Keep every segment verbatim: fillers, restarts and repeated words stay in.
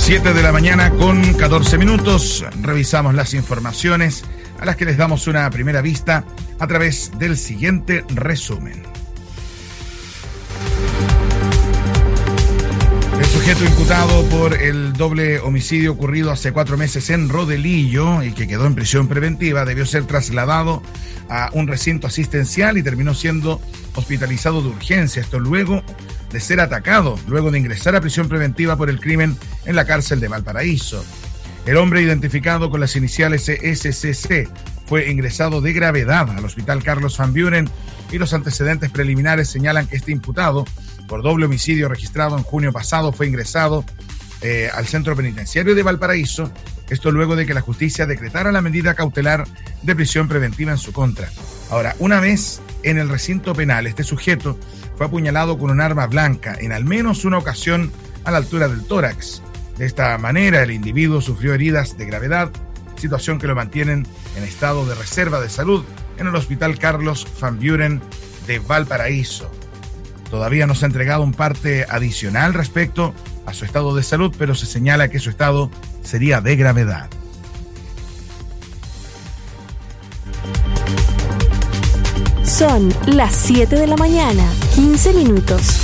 siete de la mañana con catorce minutos. Revisamos las informaciones a las que les damos una primera vista a través del siguiente resumen. El sujeto imputado por el doble homicidio ocurrido hace cuatro meses en Rodelillo y que quedó en prisión preventiva debió ser trasladado a un recinto asistencial y terminó siendo hospitalizado de urgencia. Esto luego de ser atacado, luego de ingresar a prisión preventiva por el crimen en la cárcel de Valparaíso. El hombre, identificado con las iniciales S C C, fue ingresado de gravedad al hospital Carlos Van Buren y los antecedentes preliminares señalan que este imputado por doble homicidio registrado en junio pasado fue ingresado eh, al centro penitenciario de Valparaíso, esto luego de que la justicia decretara la medida cautelar de prisión preventiva en su contra. Ahora, una vez en el recinto penal, este sujeto fue apuñalado con un arma blanca en al menos una ocasión a la altura del tórax. De esta manera, el individuo sufrió heridas de gravedad, situación que lo mantienen en estado de reserva de salud en el hospital Carlos Van Buren de Valparaíso. Todavía no se ha entregado un parte adicional respecto a su estado de salud, pero se señala que su estado sería de gravedad. Son las siete de la mañana, quince minutos.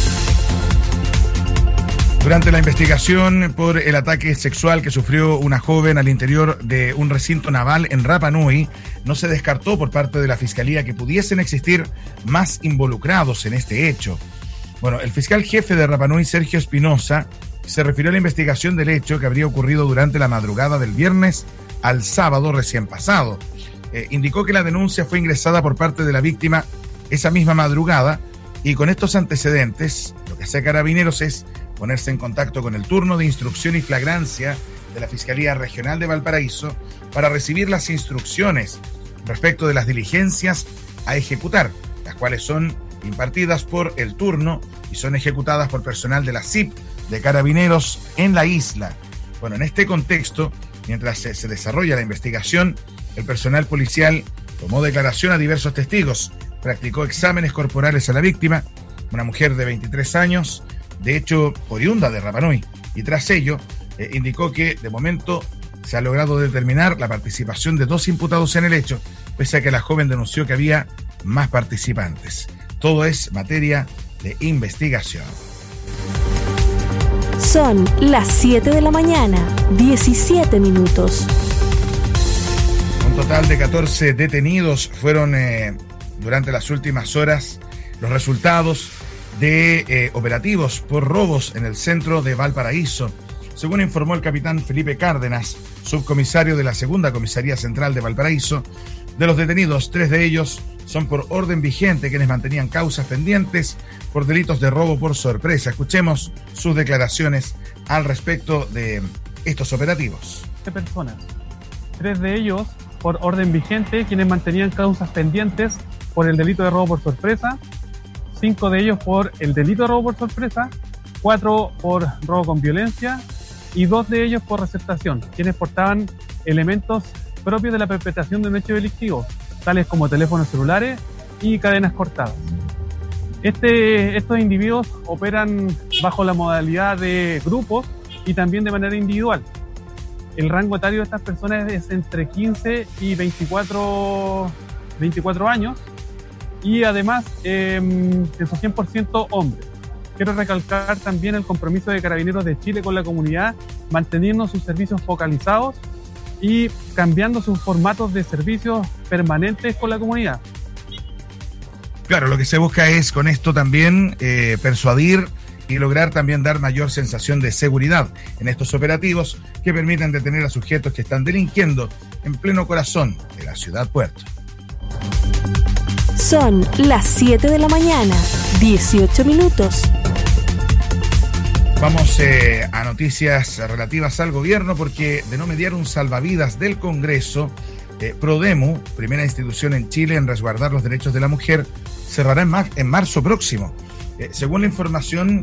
Durante la investigación por el ataque sexual que sufrió una joven al interior de un recinto naval en Rapa Nui, no se descartó por parte de la Fiscalía que pudiesen existir más involucrados en este hecho. Bueno, el fiscal jefe de Rapa Nui, Sergio Espinosa, se refirió a la investigación del hecho que habría ocurrido durante la madrugada del viernes al sábado recién pasado. Eh, indicó que la denuncia fue ingresada por parte de la víctima esa misma madrugada y con estos antecedentes, lo que hace Carabineros es ponerse en contacto con el turno de instrucción y flagrancia de la Fiscalía Regional de Valparaíso para recibir las instrucciones respecto de las diligencias a ejecutar, las cuales son impartidas por el turno y son ejecutadas por personal de la C I P de Carabineros en la isla. Bueno, en este contexto, mientras se, se desarrolla la investigación, el personal policial tomó declaración a diversos testigos, practicó exámenes corporales a la víctima, una mujer de veintitrés años, de hecho oriunda de Rapa Nui, y tras ello eh, indicó que de momento se ha logrado determinar la participación de dos imputados en el hecho, pese a que la joven denunció que había más participantes. Todo es materia de investigación. Son las siete de la mañana, diecisiete minutos. Un total de catorce detenidos fueron eh, durante las últimas horas los resultados de eh, operativos por robos en el centro de Valparaíso. Según informó el capitán Felipe Cárdenas, subcomisario de la Segunda Comisaría Central de Valparaíso, de los detenidos, tres de ellos son por orden vigente, quienes mantenían causas pendientes por delitos de robo por sorpresa. Escuchemos sus declaraciones al respecto de estos operativos. Personas, tres de ellos por orden vigente, quienes mantenían causas pendientes por el delito de robo por sorpresa, cinco de ellos por el delito de robo por sorpresa, cuatro por robo con violencia y dos de ellos por receptación, quienes portaban elementos propios de la perpetración de un hecho delictivo, tales como teléfonos celulares y cadenas cortadas. Este, estos individuos operan bajo la modalidad de grupos y también de manera individual. El rango etario de estas personas es entre quince y veinticuatro, veinticuatro años y además eh, en su cien por ciento hombres. Quiero recalcar también el compromiso de Carabineros de Chile con la comunidad, manteniendo sus servicios focalizados y cambiando sus formatos de servicios permanentes con la comunidad. Claro, lo que se busca es con esto también eh, persuadir y lograr también dar mayor sensación de seguridad en estos operativos que permiten detener a sujetos que están delinquiendo en pleno corazón de la ciudad puerto. Son las siete de la mañana, dieciocho minutos. Vamos eh, a noticias relativas al gobierno, porque de no mediar un salvavidas del Congreso, eh, Prodemu, primera institución en Chile en resguardar los derechos de la mujer, cerrará en, mar- en marzo próximo. Eh, según la información